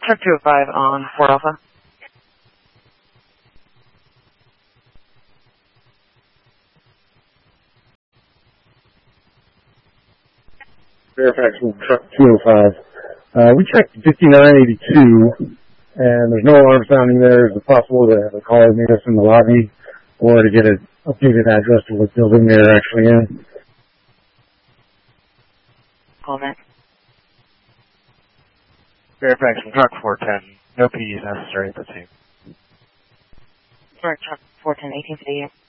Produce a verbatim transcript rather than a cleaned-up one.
Truck two oh five on Fort Alpha. Fairfax Truck two oh five. Uh, we checked fifty-nine eighty-two, and there's no alarm sounding there. Is it possible to have a caller meet us in the lobby or to get an updated address to what building they're actually in? Call Mac. Fairfax from Truck four ten. No P D is necessary at the scene. Sorry, Truck four ten, eighteen fifty-eight.